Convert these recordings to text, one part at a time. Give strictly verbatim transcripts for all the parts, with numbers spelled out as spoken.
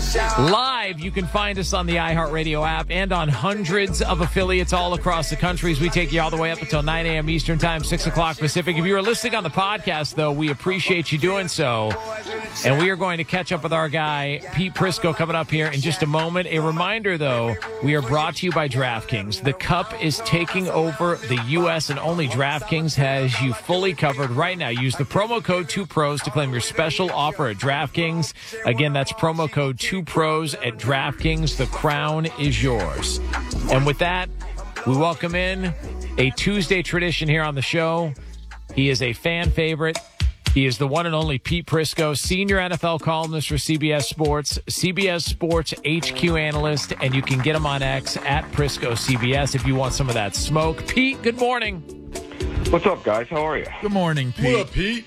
Live, you can find us on the iHeartRadio app and on hundreds of affiliates all across the country as we take you all the way up until nine a.m. Eastern Time, six o'clock Pacific. If you are listening on the podcast, though, we appreciate you doing so. And we are going to catch up with our guy, Pete Prisco, coming up here in just a moment. A reminder, though, we are brought to you by DraftKings. The Cup is taking over the U S, and only DraftKings has you fully covered right now. Use the promo code two pros to claim your special offer at DraftKings. Again, that's promo code two pros at DraftKings. The crown is yours. And with that, we welcome in a Tuesday tradition here on the show. He is a fan favorite. He is the one and only Pete Prisco, senior N F L columnist for C B S Sports, C B S Sports H Q analyst, and you can get him on X at Prisco C B S if you want some of that smoke. Pete, good morning. What's up, guys? How are you? Good morning, Pete. What up, Pete?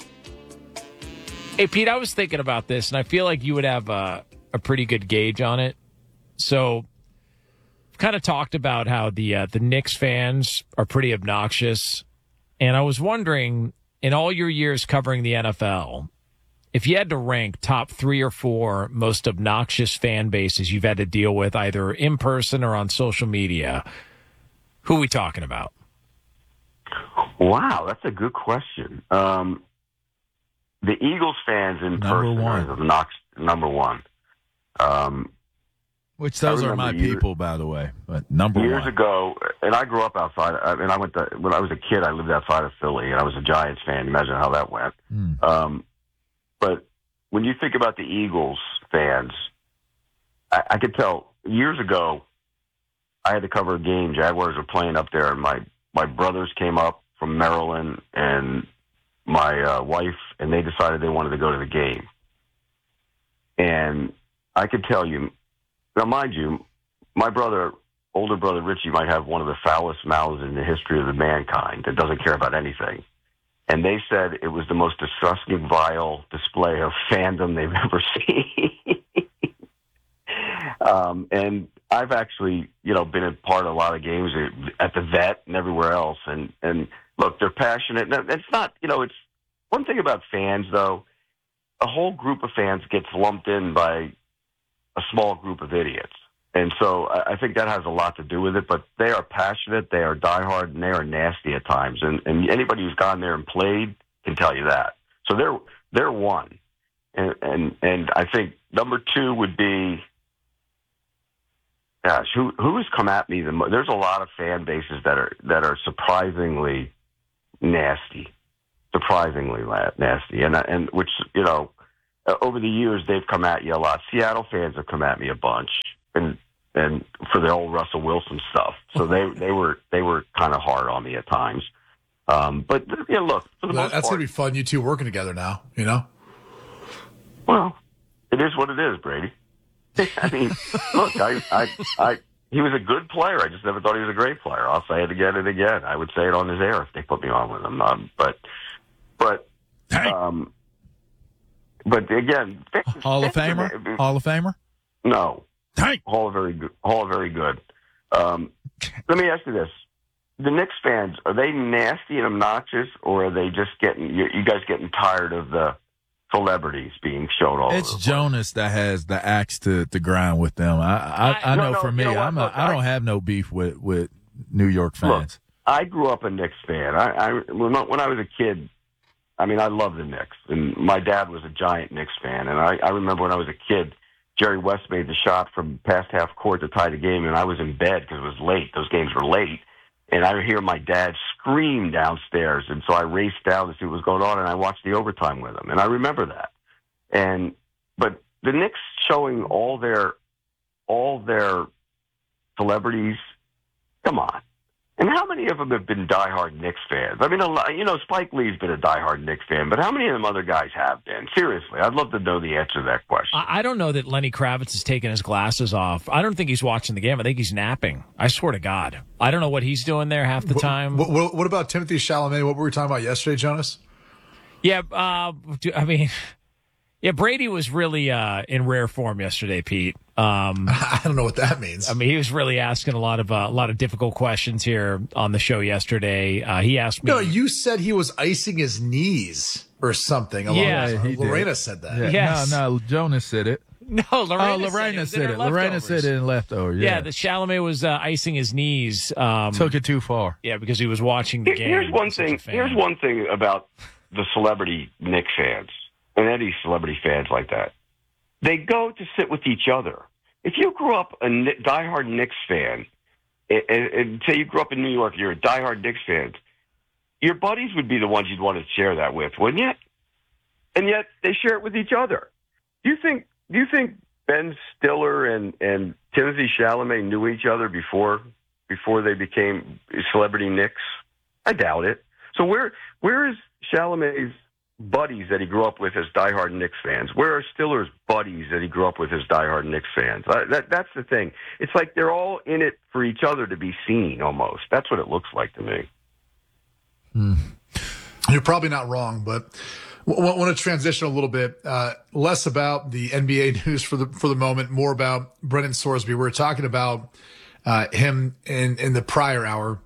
Hey, Pete, I was thinking about this, and I feel like you would have a, a pretty good gauge on it. So, I've kind of talked about how the uh, the Knicks fans are pretty obnoxious, and I was wondering, in all your years covering the N F L, if you had to rank top three or four most obnoxious fan bases you've had to deal with, either in person or on social media, who are we talking about? Wow, that's a good question. Um, the Eagles fans in Number person one. are obnoxious, number one. Um, Which those I are my remember years- people, by the way. But number years one. ago, and I grew up outside. I mean, I went to when I was a kid. I lived outside of Philly, and I was a Giants fan. Imagine how that went. Mm. Um, but when you think about the Eagles fans, I, I could tell years ago. I had to cover a game. Jaguars were playing up there, and my my brothers came up from Maryland, and my uh, wife, and they decided they wanted to go to the game. And I could tell you, now mind you, my brother, older brother Richie, might have one of the foulest mouths in the history of the mankind that doesn't care about anything. And they said it was the most disgusting, vile display of fandom they've ever seen. um, and I've actually, you know, been a part of a lot of games at the Vet and everywhere else. And, and look, they're passionate. It's not, you know, it's one thing about fans, though. A whole group of fans gets lumped in by a small group of idiots. And so I, I think that has a lot to do with it. But they are passionate, they are diehard, and they are nasty at times. And, and anybody who's gone there and played can tell you that. So they're they're one. And, and, and I think number two would be, gosh, who who has come at me the most? There's a lot of fan bases that are that are surprisingly nasty, surprisingly la- nasty, and and which you know, uh, over the years they've come at you a lot. Seattle fans have come at me a bunch, and and for the old Russell Wilson stuff. So they they were they were kind of hard on me at times. Um, but you know, look, for the Well, most that's part, gonna be fun. You two working together now, you know. well, it is what it is, Brady. I mean, look, I, I, I, he was a good player. I just never thought he was a great player. I'll say it again and again. I would say it on his air if they put me on with him. Um, but, but, um, but again, Hall of Famer? Hall of Famer? No. Tank. Hall of very good. Hall of very good. Um, let me ask you this: the Knicks fans, are they nasty and obnoxious, or are they just getting you, you guys getting tired of the celebrities being shown all It's over the Jonas that has the axe to, to grind with them. I I, I know no, no, for me, you know what? I'm a, Look, I don't I- have no beef with, with New York fans. Look, I grew up a Knicks fan. I, I when I when I was a kid, I mean, I loved the Knicks, and my dad was a giant Knicks fan. And I, I remember when I was a kid, Jerry West made the shot from past half court to tie the game, and I was in bed because it was late. Those games were late. And I hear my dad scream downstairs, and so I raced down to see what was going on, and I watched the overtime with him. And I remember that. And but the Knicks showing all their all their celebrities, come on. And how many of them have been diehard Knicks fans? I mean, a lot, you know, Spike Lee's been a diehard Knicks fan, but how many of them other guys have been? Seriously, I'd love to know the answer to that question. I I don't know that Lenny Kravitz has taken his glasses off. I don't think he's watching the game. I think he's napping. I swear to God. I don't know what he's doing there half the time. What, what, what about Timothy Chalamet? What were we talking about yesterday, Jonas? Yeah, uh, do- I mean, yeah, Brady was really uh, in rare form yesterday, Pete. Um, I don't know what that means. I mean, he was really asking a lot of uh, a lot of difficult questions here on the show yesterday. Uh, he asked me. No, you said he was icing his knees or something. along Yeah, those- he did. Lorena said that. Yeah, Yes. No, no, Jonas said it. No, Oh, Lorena, Lorena said said it. Lorena said it in leftover. Yeah, Yeah, the Chalamet was uh, icing his knees. Um, took it too far. yeah, because he was watching the Here- game. Here's one He's such a thing. fan. Here's one thing about the celebrity Knicks fans and any celebrity fans like that. They go to sit with each other. If you grew up a Kni- diehard Knicks fan, and, and, and say you grew up in New York, you're a diehard Knicks fan, your buddies would be the ones you'd want to share that with, wouldn't you? And yet they share it with each other. Do you think? Do you think Ben Stiller and and Timothy Chalamet knew each other before before they became celebrity Knicks? I doubt it. So where where is Chalamet's buddies that he grew up with as diehard Knicks fans? Where are Stiller's buddies that he grew up with as diehard Knicks fans? Uh, that that's the thing. It's like they're all in it for each other to be seen. Almost. That's what it looks like to me. You're probably not wrong, but I want to transition a little bit, uh, less about the N B A news for the for the moment, more about Brendan Sorsby. We were talking about uh, him in, in the prior hour.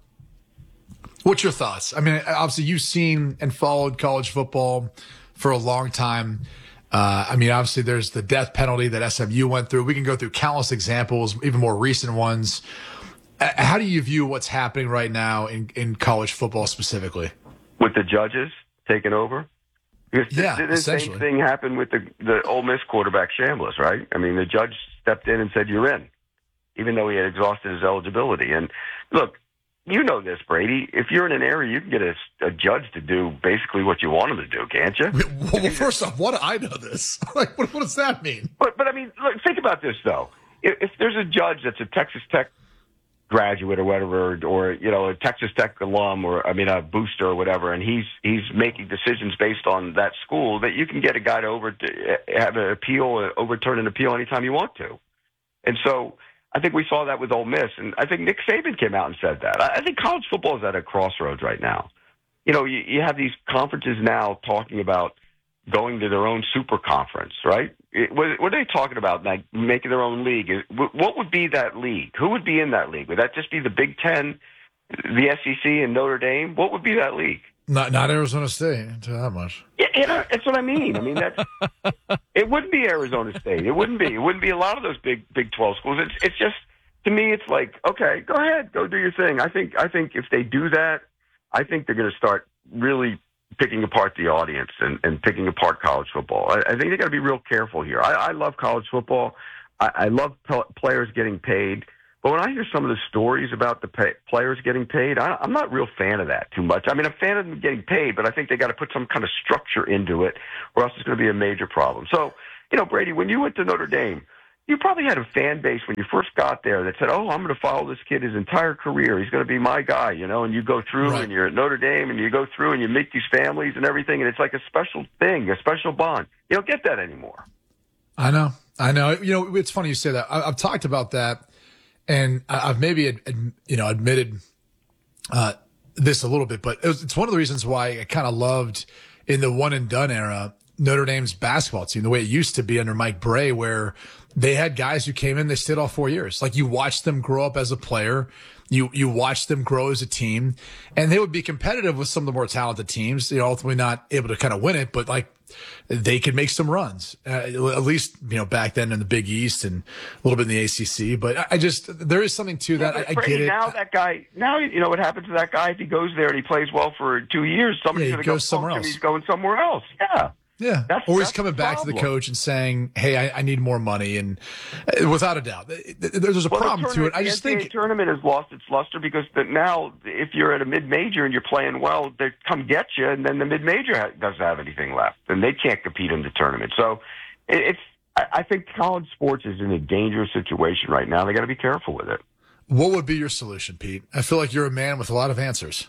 What's your thoughts? I mean, obviously you've seen and followed college football for a long time. Uh, I mean, obviously there's the death penalty that S M U went through. We can go through countless examples, even more recent ones. Uh, how do you view what's happening right now in, in college football specifically? With the judges taking over? Because Yeah, the, the same essentially. thing happened with the, the Ole Miss quarterback Chambliss, right? I mean, the judge stepped in and said, you're in, even though he had exhausted his eligibility. And look, you know this, Brady. If you're in an area, you can get a, a judge to do basically what you want him to do, can't you? Well, well first off, what do I know this? Like, what, what does that mean? But, but I mean, look, think about this, though. If, if there's a judge that's a Texas Tech graduate or whatever, or, you know, a Texas Tech alum, or, I mean, a booster or whatever, and he's he's making decisions based on that school, that you can get a guy to over to have an appeal, overturn an appeal anytime you want to. And so I think we saw that with Ole Miss, and I think Nick Saban came out and said that. I think college football is at a crossroads right now. You know, you, you have these conferences now talking about going to their own super conference, right? It, what, what are they talking about? Like making their own league? What would be that league? Who would be in that league? Would that just be the Big Ten, the S E C, and Notre Dame? What would be that league? Not not Arizona State, I'll tell you that much. Yeah, you know, that's what I mean. I mean, that's, it wouldn't be Arizona State. It wouldn't be. It wouldn't be a lot of those big Big twelve schools. It's it's just, to me, it's like, okay, go ahead, go do your thing. I think I think if they do that, I think they're going to start really picking apart the audience and, and picking apart college football. I, I think they got to be real careful here. I, I love college football. I, I love p- players getting paid. But when I hear some of the stories about the pay, players getting paid, I, I'm not a real fan of that too much. I mean, I'm a fan of them getting paid, but I think they got to put some kind of structure into it, or else it's going to be a major problem. So, you know, Brady, when you went to Notre Dame, you probably had a fan base when you first got there that said, oh, I'm going to follow this kid his entire career. He's going to be my guy, you know, and you go through Right. and you're at Notre Dame and you go through and you meet these families and everything, and it's like a special thing, a special bond. You don't get that anymore. I know. I know. You know, it's funny you say that. I, I've talked about that. And I've maybe, ad, ad, you know, admitted uh, this a little bit, but it was, it's one of the reasons why I kind of loved in the one and done era Notre Dame's basketball team, the way it used to be under Mike Bray, where they had guys who came in, they stayed all four years. Like you watched them grow up as a player. You, you watched them grow as a team, and they would be competitive with some of the more talented teams. You know, ultimately not able to kind of win it, but like they could make some runs, uh, at least, you know, back then in the Big East and a little bit in the A C C. But I, I just, there is something to that. Yeah, I, I Brady, get it. Now that guy, now you know what happens to that guy if he goes there and he plays well for two years. Somebody's Yeah, he going to go goes somewhere poach him, else. He's going somewhere else. Yeah. Yeah. That's- or he's that's coming the back to the problem. coach and saying, hey, I, I need more money. And uh, without a doubt, there's a Well, problem the to it. I just the N C A A think, tournament has lost its luster because the, now if you're at a mid-major and you're playing well, they come get you, and then the mid-major ha- doesn't have anything left, and they can't compete in the tournament. So it, it's I, I think college sports is in a dangerous situation right now. They got to be careful with it. what would be your solution, Pete? I feel like you're a man with a lot of answers.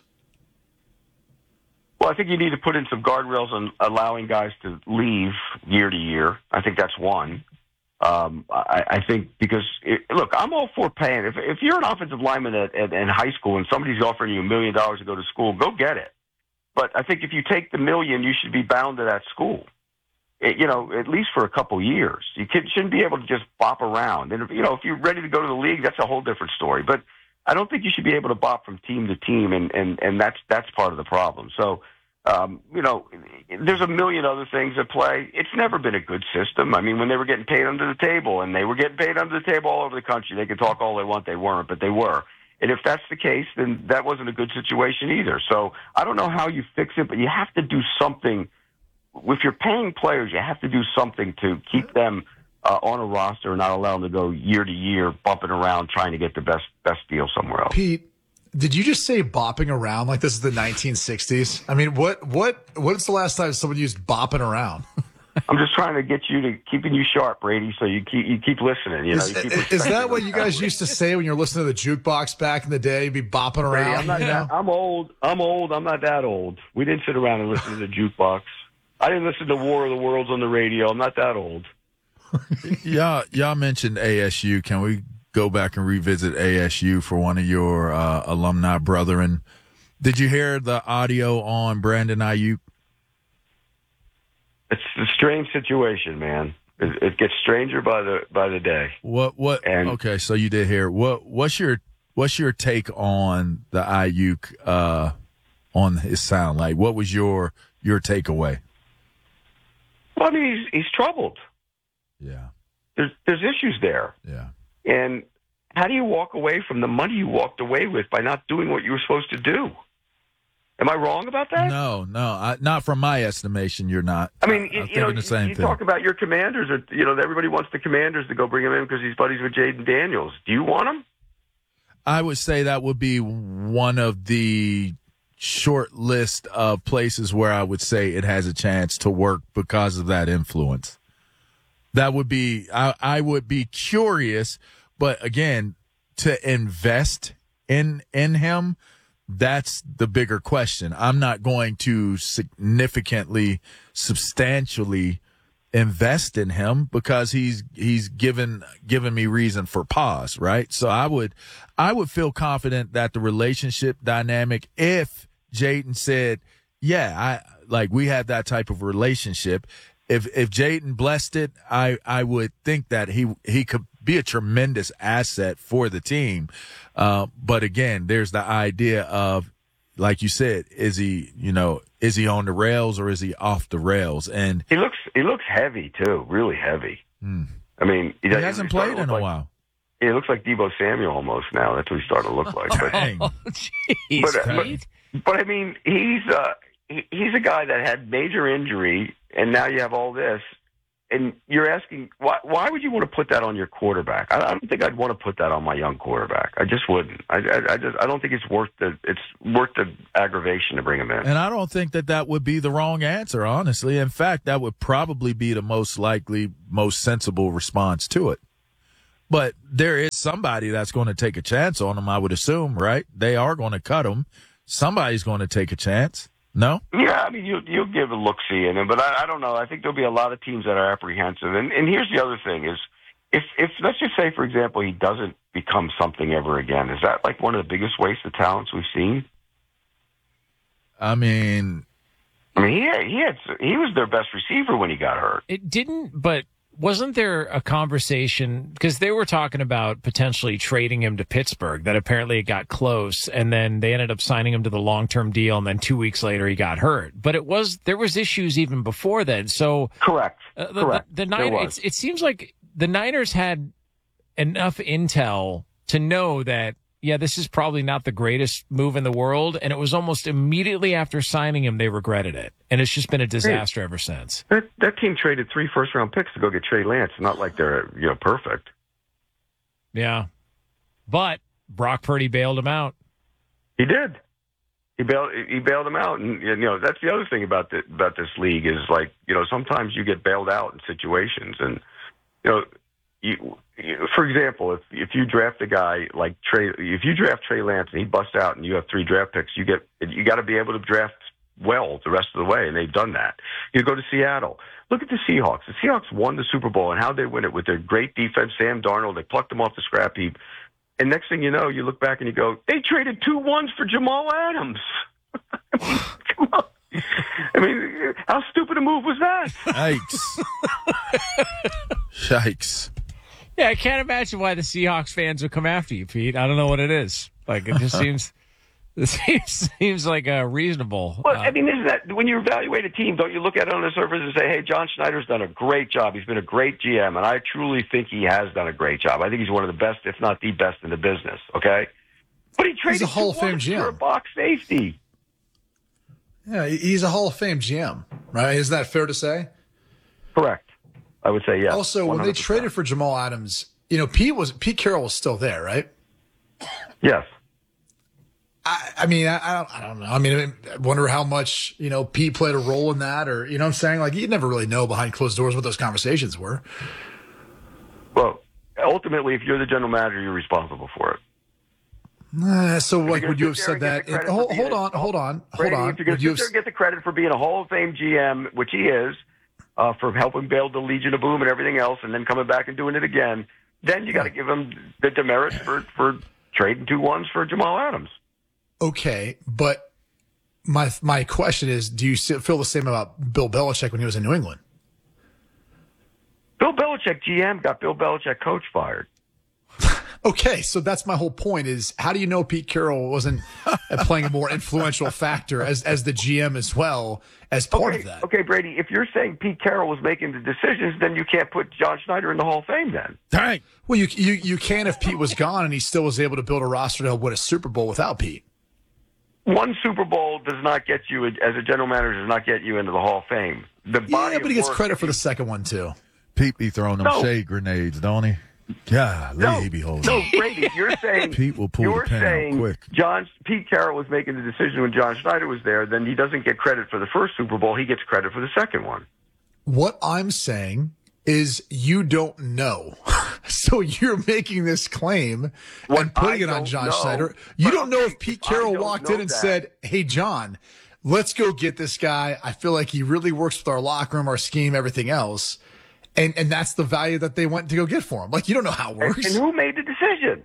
Well, I think you need to put in some guardrails on allowing guys to leave year to year. I think that's one. Um, I, I think because, it, look, I'm all for paying. If, if you're an offensive lineman at, at, in high school and somebody's offering you a million dollars to go to school, go get it. But I think if you take the million, you should be bound to that school, it, you know, at least for a couple years. You can, shouldn't be able to just bop around. And, if, you know, if you're ready to go to the league, that's a whole different story. But I don't think you should be able to bop from team to team, and, and, and that's that's part of the problem. So Um, you know, there's a million other things at play. It's never been a good system. I mean, when they were getting paid under the table, and they were getting paid under the table all over the country, they could talk all they want, they weren't, but they were. And if that's the case, then that wasn't a good situation either. So I don't know how you fix it, but you have to do something. If you're paying players, you have to do something to keep them uh, on a roster and not allow them to go year to year bumping around trying to get the best best deal somewhere else. Pete, did you just say bopping around like this is the nineteen sixties? I mean, what what what's the last time someone used bopping around? I'm just trying to get you to keeping you sharp, Brady, so you keep you keep listening. You know, Is, you keep is that what you guys used to say when you were listening to the jukebox back in the day? You'd be bopping around. Brady, I'm not you know? that, I'm old. I'm old. I'm not that old. We didn't sit around and listen to the jukebox. I didn't listen to War of the Worlds on the radio. I'm not that old. y'all, y'all mentioned A S U. Can we go back and revisit A S U for one of your uh, alumni brethren? Did you hear the audio on Brandon Ayuk? It's a strange situation, man. It, it gets stranger by the by the day. What? What? And- okay, so you did hear. What? What's your What's your take on the Ayuk uh, on his sound? Like, what was your your takeaway? Well, I mean, he's he's troubled. Yeah. There's there's issues there. Yeah. And how do you walk away from the money you walked away with by not doing what you were supposed to do? Am I wrong about that? No, no, I, not from my estimation. You're not. I mean, I, you, I'm you know, thinking the same you thing. talk about your Commanders, or you know, everybody wants the Commanders to go bring him in because he's buddies with Jaden Daniels. Do you want him? I would say that would be one of the short list of places where I would say it has a chance to work because of that influence. That would be, I, I would be curious, but again, to invest in in him, that's the bigger question. I'm not going to significantly, substantially invest in him because he's he's given given me reason for pause, right? So I would I would feel confident that the relationship dynamic, if Jaden said, yeah, I like we have that type of relationship. If if Jaden blessed it, I I would think that he he could be a tremendous asset for the team. Uh, but again, there's the idea of, like you said, is he, you know, is he on the rails or is he off the rails? And He looks he looks heavy too, really heavy. Hmm. I mean, he hasn't played in a like, while. He looks like Deebo Samuel almost now. That's what he's starting to look like. But, Dang. Oh, jeez, but, uh, Pete. but, but I mean, he's uh, he, he's a guy that had major injury, and now you have all this. And you're asking, why why would you want to put that on your quarterback? I, I don't think I'd want to put that on my young quarterback. I just wouldn't. I, I, I just I don't think it's worth the it's worth the aggravation to bring him in. And I don't think that that would be the wrong answer, honestly. In fact, that would probably be the most likely, most sensible response to it. But there is somebody that's going to take a chance on him, I would assume, right? They are going to cut him. Somebody's going to take a chance. No? Yeah, I mean, you, you'll give a look-see in him, but I, I don't know. I think there'll be a lot of teams that are apprehensive. And, and here's the other thing is, if, if, let's just say, for example, he doesn't become something ever again, is that like one of the biggest wastes of talents we've seen? I mean, I mean, he had, he had, he was their best receiver when he got hurt. It didn't, but wasn't there a conversation, because they were talking about potentially trading him to Pittsburgh, that apparently it got close, and then they ended up signing him to the long-term deal, and then two weeks later he got hurt. But it was there was issues even before then. So Correct. uh, the, Correct. The, the There Niners, was. it, it seems like the Niners had enough intel to know that, yeah, this is probably not the greatest move in the world, and it was almost immediately after signing him they regretted it, and it's just been a disaster ever since. That, that team traded three first-round picks to go get Trey Lance. Not like they're you know perfect. Yeah, but Brock Purdy bailed him out. He did. He bailed. He bailed him out, and you know that's the other thing about the, about this league is like you know sometimes you get bailed out in situations, and you know you, you for example, if if you draft a guy like Trey, if you draft Trey Lance and he busts out, and you have three draft picks, you get you got to be able to draft well the rest of the way, and they've done that. You go to Seattle. Look at the Seahawks. The Seahawks won the Super Bowl, and how they win it with their great defense, Sam Darnold. They plucked them off the scrap heap. And next thing you know, you look back and you go, they traded two ones for Jamal Adams. I mean, come on. I mean, how stupid a move was that? yikes. Yikes. Yeah, I can't imagine why the Seahawks fans would come after you, Pete. I don't know what it is. Like, it just seems This seems, seems like a reasonable. Well, uh, I mean, isn't that when you evaluate a team, don't you look at it on the surface and say, hey, John Schneider's done a great job. He's been a great G M, and I truly think he has done a great job. I think he's one of the best, if not the best in the business, okay? But he traded He's a Hall of Fame two G M. for a box safety. Yeah, he's a Hall of Fame G M, right? Isn't that fair to say? Correct. I would say yes. Also, when one hundred percent. they traded for Jamal Adams, you know, Pete was Pete Carroll was still there, right? Yes. I, I mean, I, I don't, I don't know. I mean, I wonder how much, you know, Pete played a role in that, or, you know what I'm saying? Like, you never really know behind closed doors what those conversations were. Well, ultimately, if you're the general manager, you're responsible for it. Uh, so, like, You're would you gonna have sit there said and get that? the credit hold, for hold being on, a- hold on, hold Brady, on. if you're going Would to you sit there have, and get the credit for being a Hall of Fame G M, which he is, uh, for helping build the Legion of Boom and everything else, and then coming back and doing it again, then you got to give him the demerit for, for trading two ones for Jamal Adams. okay, but my my question is, do you still feel the same about Bill Belichick when he was in New England? Bill Belichick, G M, got Bill Belichick coach fired. Okay, so that's my whole point is how do you know Pete Carroll wasn't playing a more influential factor as as the G M as well as part okay, of that? Okay, Brady, if you're saying Pete Carroll was making the decisions, then you can't put John Schneider in the Hall of Fame then. Dang. Well, you you you can if Pete was gone and he still was able to build a roster to help win a Super Bowl without Pete. One Super Bowl does not get you, as a general manager, does not get you into the Hall of Fame. The body Yeah, but he gets of work, credit for the second one too. Pete be throwing them No. shade grenades, don't he? Yeah, No, he be holding. no, Brady, you're saying Pete will pull the you're pin out saying quick. John Pete Carroll was making the decision when John Schneider was there. Then he doesn't get credit for the first Super Bowl. He gets credit for the second one. What I'm saying is you don't know. So you're making this claim What and putting I it on don't John know- Schneider. You but don't know okay, if Pete if I Carroll don't walked know in and that- said, "Hey, John, let's go get this guy. I feel like he really works with our locker room, our scheme, everything else." And and that's the value that they went to go get for him. Like, you don't know how it And, works. and who made the decision?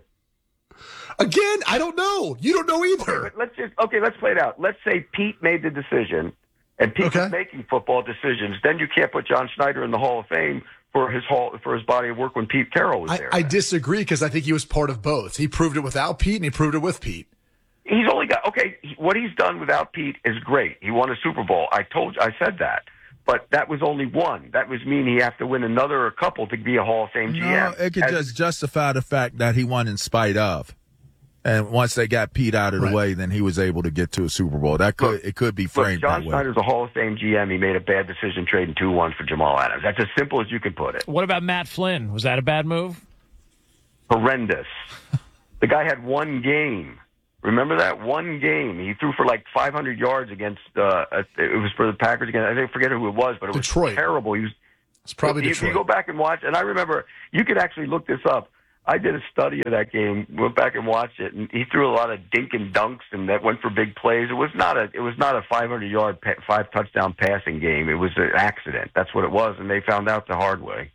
Again, I don't know. You don't know either. But let's just okay. Let's play it out. Let's say Pete made the decision, and Pete Okay. was making football decisions. Then you can't put John Schneider in the Hall of Fame for his hall for his body of work when Pete Carroll was I, there. I disagree because I think he was part of both. He proved it without Pete and he proved it with Pete. He's only got okay. he- What he's done without Pete is great. He won a Super Bowl. I told, I said that, but that was only one. That was mean he have to win another or a couple to be a Hall of Fame G M. No, it could As- just justify the fact that he won in spite of. And once they got Pete out of the Right. way, then he was able to get to a Super Bowl. That could Look, it could be Look, framed John that way. Snyder's a Hall of Fame G M. He made a bad decision trading two ones for Jamal Adams. That's as simple as you can put it. what about Matt Flynn? Was that a bad move? Horrendous. The guy had one game. Remember that one game? He threw for like five hundred yards against. Uh, it was for the Packers again. I think forget who it was, but it was Detroit. terrible. He was. It's probably you, Detroit. You go back and watch, and I remember you could actually look this up. I did a study of that game, went back and watched it, and he threw a lot of dink and dunks, and that went for big plays. It was not a, it was not a five hundred yard, pa- five touchdown passing game. It was an accident. That's what it was, and they found out the hard way.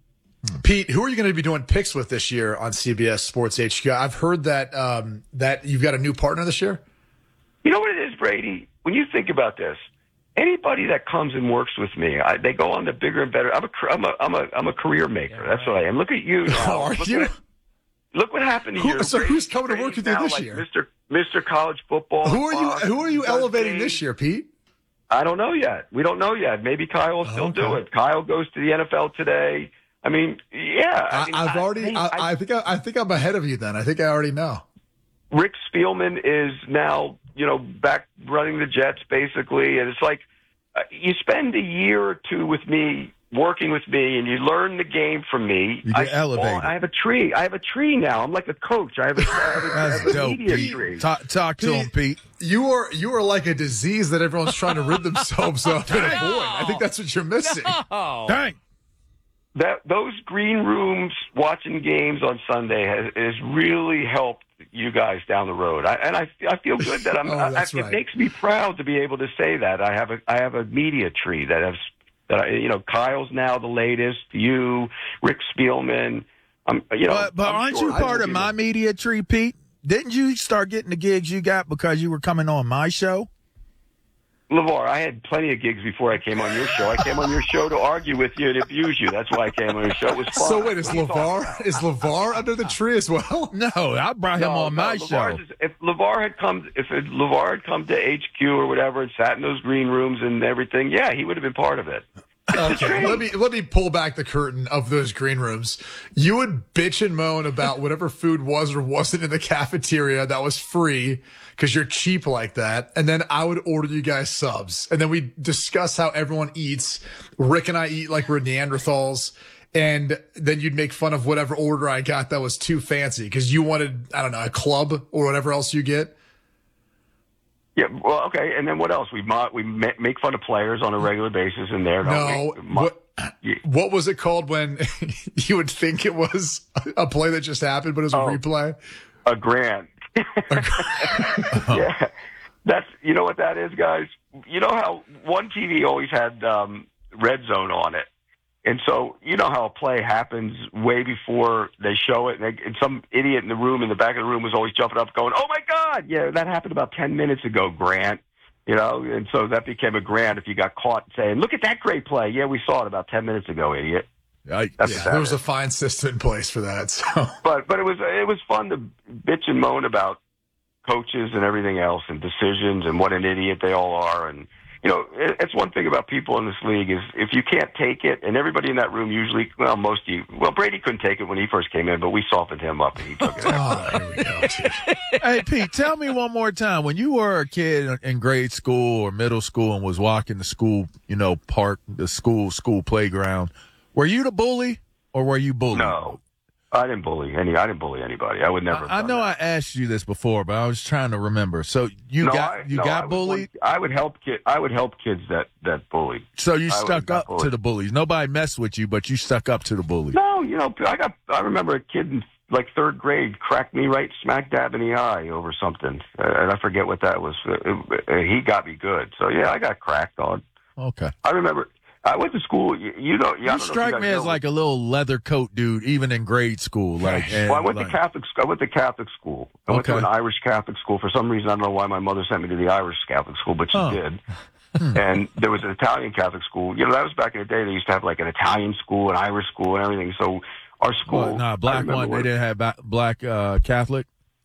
Pete, who are you going to be doing picks with this year on C B S Sports H Q? I've heard that um, that you've got a new partner this year. You know what it is, Brady? When you think about this, anybody that comes and works with me, I, they go on to bigger and better. I'm a, cr- I'm a, I'm a, I'm a career maker. That's what I am. Look at you now. Are look you? What, look what happened to Who- you. so Brady. who's coming to work with you Brady's this now like year? Mister Mister College Football. Who are you? Fox, Who are you does elevating games. this year, Pete? I don't know yet. We don't know yet. Maybe Kyle will still Okay. do it. Kyle goes to the N F L today. I mean, yeah. I mean, I, I've already. I, I, I think. I, I think I'm ahead of you. Then I think I already know. Rick Spielman is now, you know, back running the Jets basically, and it's like uh, you spend a year or two with me, working with me, and you learn the game from me. You I, get elevated. well, I have a tree. I have a tree now. I'm like a coach. I have a, I have a, I That's have a dope, media Pete. tree. Talk, talk to him, Pete. You are you are like a disease that everyone's trying to rid themselves of and avoid. I think that's what you're missing. Oh, Dang. That those green rooms watching games on Sunday has, has really helped you guys down the road. I, and I, I feel good that I'm. Oh, I, that's it right. makes me proud to be able to say that I have a I have a media tree that has that I, you know Kyle's now the latest. You, Rick Spielman. I'm you know. But, but I'm aren't sure you I part will of be my the- media tree, Pete? Didn't you start getting the gigs you got because you were coming on my show? LeVar, I had plenty of gigs before I came on your show. I came on your show to argue with you and abuse you. That's why I came on your show. It was fun. So wait, is LeVar is LeVar under the tree as well? No, I brought him No, on no, my LeVar's show. Is, if LeVar had come, if it, LeVar had come to H Q or whatever and sat in those green rooms and everything, yeah, he would have been part of it. Okay, let me let me pull back the curtain of those green rooms. You would bitch and moan about whatever food was or wasn't in the cafeteria that was free because you're cheap like that, and then I would order you guys subs, and then we discuss how everyone eats. Rick and I eat like we're Neanderthals, and then you'd make fun of whatever order I got that was too fancy because you wanted, I don't know, a club or whatever else you get. Yeah, well, okay, and then what else? We mo- we ma- make fun of players on a regular basis in there. No, we? Mo- what, what was it called when you would think it was a play that just happened, but it was a Oh. replay? A grand. Yeah, that's, you know what that is, guys? You know how one T V always had um, Red Zone on it. And so, you know how a play happens way before they show it, and, they, and some idiot in the room, in the back of the room, was always jumping up going, "Oh, my God!" Yeah, that happened about ten minutes ago, Grant. You know, and so that became a Grant if you got caught saying, "Look at that great play." Yeah, we saw it about ten minutes ago, idiot. I, That's Yeah, what that there was is. a fine system in place for that. So But but it was it was fun to bitch and moan about coaches and everything else and decisions and what an idiot they all are. And you know, it, it's one thing about people in this league is if you can't take it, and everybody in that room usually, well, most of you, well, Brady couldn't take it when he first came in, but we softened him up and he took it. oh, here we go. Dude. Hey, Pete, tell me one more time. When you were a kid in grade school or middle school and was walking the school, you know, park, the school, school playground, were you the bully or were you bullied? No, I didn't bully any. I didn't bully anybody. I would never. have I, I done know that. I asked you this before, but I was trying to remember. So you No, got I- you no, I got was bullied. one- I would help kid. I would help kids that that bullied. So you I stuck would've got up to bullied. the bullies. Nobody messed with you, but you stuck up to the bully. No, you know, I got. I remember a kid in like third grade cracked me right smack dab in the eye over something, uh, and I forget what that was. Uh, uh, he got me good, so yeah, I got cracked on. Okay. I remember. I went to school. You, you know, You strike me as like a. a little leather coat dude, even in grade school. Like, and, Well, I went like, to Catholic. I went to Catholic school. I went to Okay. an Irish Catholic school. For some reason, I don't know why my mother sent me to the Irish Catholic school, but she Huh. did. And there was an Italian Catholic school. You know, that was back in the day. They used to have like an Italian school, an Irish school, and everything. So our school. Well, nah, I black remember one. They when- didn't have ba- black uh, Catholic.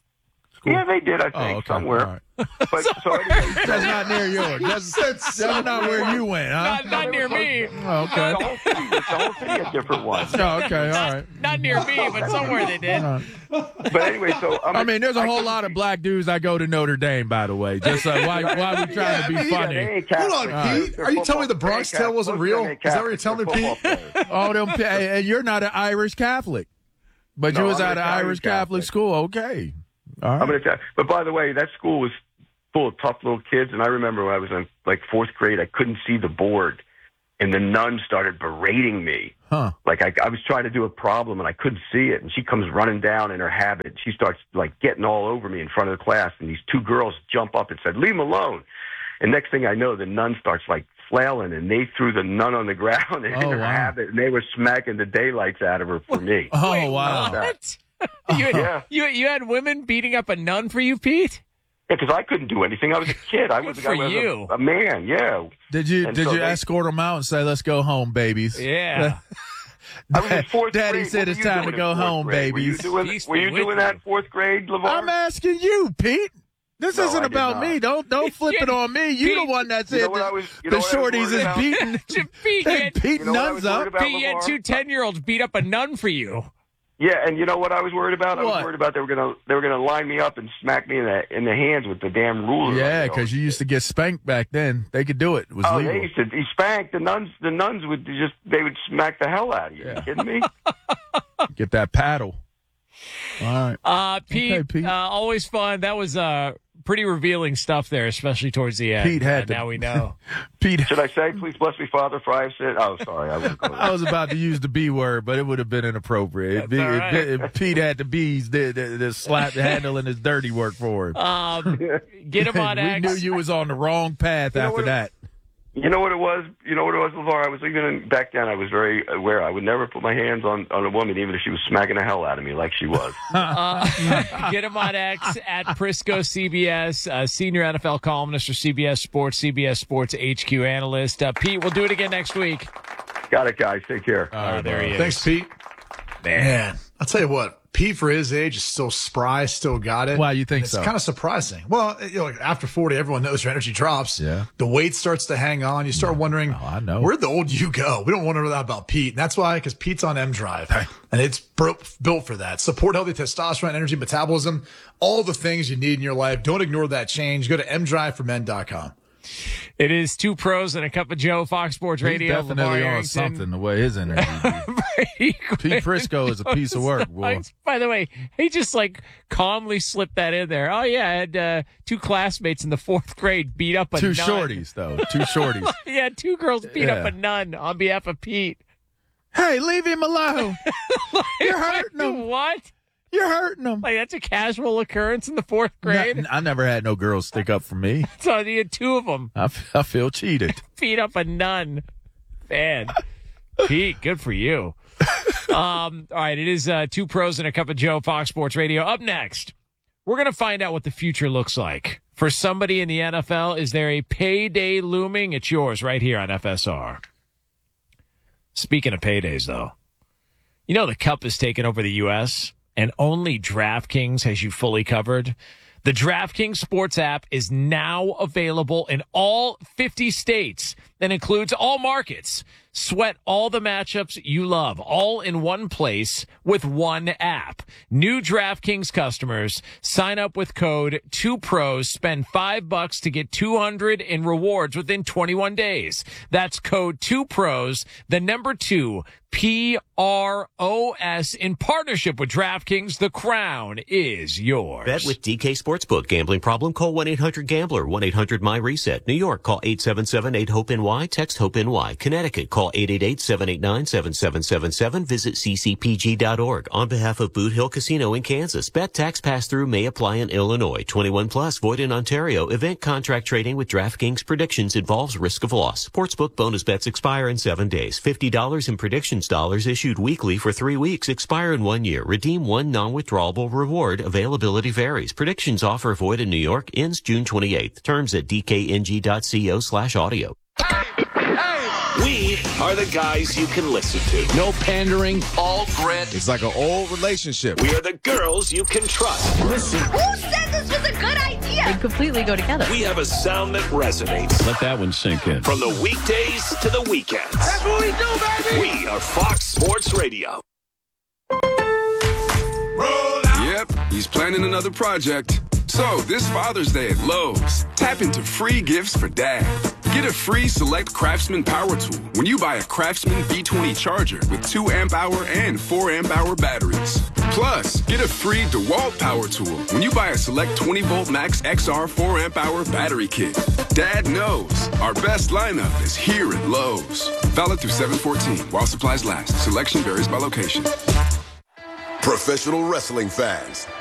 Yeah, they did. I Oh, think okay. somewhere. All right. But so anyway, That's not near yours. That's, that's not where you went, huh? Not, not near me. Oh, okay. the whole city, the whole city had different ones. Oh, okay. All right. Not near me, but somewhere they did. All right. But anyway, so I'm I mean, there's a I whole couldn't lot of see- black dudes that go to Notre Dame, by the way. Just uh, why, why we trying to be Yeah, they funny? ain't Hold Catholic. on, Pete. They're Are you telling me the football- Bronx they ain't tale wasn't Catholic. real? They're Is that what you're Catholic. telling me, They're Pete? football players. Oh, them, and you're not an Irish Catholic, but you No, was I'm at an an Italian Irish Catholic Catholic. school. Okay. All right. I'm gonna tell you. But by the way, that school was full of tough little kids, and I remember when I was in like fourth grade, I couldn't see the board, and the nun started berating me. Huh. Like I, I was trying to do a problem and I couldn't see it, and she comes running down in her habit. She starts like getting all over me in front of the class, and these two girls jump up and said, "Leave him alone." And next thing I know, the nun starts like flailing, and they threw the nun on the ground in Oh, her wow. habit, and they were smacking the daylights out of her for me. Oh, Wait, wow. What? you, Yeah. you, you had women beating up a nun for you, Pete? Yeah, because I couldn't do anything. I was a kid. I was, Good I for was you. A, a man. Yeah. Did you And did so you they- escort them out and say, "Let's go home, babies"? Yeah. I was in fourth Daddy grade. said What it's were you time doing to in go fourth home, grade? babies. Were you doing, Peace were be you with doing you. that in fourth grade, LeVar? I'm asking you, Pete. This No, isn't I did about not. me. Don't don't flip it on me. You the Pete, one that you know said what the, I was- you know the what I was shorties worried is about? beating Pete, you had, beating You know what I nuns was worried up. about? Pete, you had LeVar? two ten-year-olds beat up a nun for you. Yeah, and you know what I was worried about? I What? was worried about they were gonna they were gonna line me up and smack me in the in the hands with the damn ruler. Yeah, You know? because you used to get spanked back then. They could do it. It was Oh, legal. they used to he spanked the nuns. The nuns would just they would smack the hell out of you. Yeah. You kidding me? Get that paddle. All right. Uh, Pete, Okay, Pete. Uh, always fun. That was uh, pretty revealing stuff there, especially towards the end. Pete had Uh, to- now we know. Pete, Should I say, "Please bless me, Father, for I have sinned"? Oh, sorry, I wasn't going. I was about to use the B word, but it would have been inappropriate. If, That's all right. if- if Pete had the B's, the, the, the slap handling his dirty work for him. Um, get him on we X. knew you was on the wrong path know after what- that. You know what it was? You know what it was, LeVar? I was even back then. I was very aware. I would never put my hands on, on a woman, even if she was smacking the hell out of me, like she was. uh, get him on X at Prisco C B S, uh, senior N F L columnist for C B S Sports, C B S Sports H Q analyst. Uh, Pete, we'll do it again next week. Got it, guys. Take care. All right, there he is. Thanks, Pete. Man. Man, I'll tell you what. Pete, for his age, is still spry, still got it. Why you think it's so? It's kind of surprising. Well, you know, like after forty, everyone knows your energy drops. Yeah. The weight starts to hang on. You start wondering, oh, I know. Where'd the old you go? We don't wonder that about Pete. And that's why, because Pete's on M Drive. And it's bro- built for that. Support healthy testosterone, energy, metabolism, all the things you need in your life. Don't ignore that change. Go to m drive for men dot com. It is two pros and a cup of Joe, Fox Sports Radio. He's definitely on something the way his energy Pete Prisco is a piece of work, boy. By the way, he just like calmly slipped that in there. Oh, yeah, I had uh, two classmates in the fourth grade beat up a Two nun. shorties, though. Two shorties. Yeah, two girls beat Yeah. up a nun on behalf of Pete. Hey, leave him alone. Like, You're hurting him. What? You're hurting him. Like, that's a casual occurrence in the fourth grade? No, I never had no girls stick up for me. So you had two of them I, f- I feel cheated. beat up a nun. Man, Pete, good for you. Um, all right, it is uh, two pros and a cup of Joe, Fox Sports Radio. Up next, we're going to find out what the future looks like. For somebody in the N F L, is there a payday looming? It's yours right here on F S R. Speaking of paydays, though, you know the Cup has taken over the U S, and only DraftKings has you fully covered. The DraftKings Sports app is now available in all fifty states and includes all markets. Sweat all the matchups you love, all in one place with one app. New DraftKings customers sign up with code two pros, spend five bucks to get two hundred in rewards within twenty-one days. That's code two pros, the number two, P R O S, in partnership with DraftKings. The crown is yours. Bet with D K Sportsbook. Gambling problem? Call one eight hundred gambler, one eight hundred my reset. New York, call eight seven seven eight hope N Y, text HOPE-N Y. Connecticut, call eight eight eight seven eight nine seven seven seven seven. Visit c c p g dot org. On behalf of Boot Hill Casino in Kansas, bet tax pass-through may apply in Illinois. twenty-one plus, void in Ontario. Event contract trading with DraftKings predictions involves risk of loss. Sportsbook bonus bets expire in seven days. fifty dollars in predictions dollars issued weekly for three weeks. Expire in one year. Redeem one non-withdrawable reward. Availability varies. Predictions offer void in New York. Ends June twenty-eighth. Terms at d k n g dot co slash audio. We are the guys you can listen to. No pandering, all grit. It's like an old relationship. We are the girls you can trust. Listen. Who said this was a good idea? They completely go together. We have a sound that resonates. Let that one sink in. From the weekdays to the weekends. That's what we do, baby. We are Fox Sports Radio. Yep, he's planning another project. So, this Father's Day at Lowe's, tap into free gifts for Dad. Get a free Select Craftsman power tool when you buy a Craftsman V twenty charger with two amp hour and four amp hour batteries. Plus, get a free DeWalt power tool when you buy a Select twenty volt Max X R four amp hour battery kit. Dad knows our best lineup is here at Lowe's. Valid through seven fourteen while supplies last. Selection varies by location. Professional wrestling fans,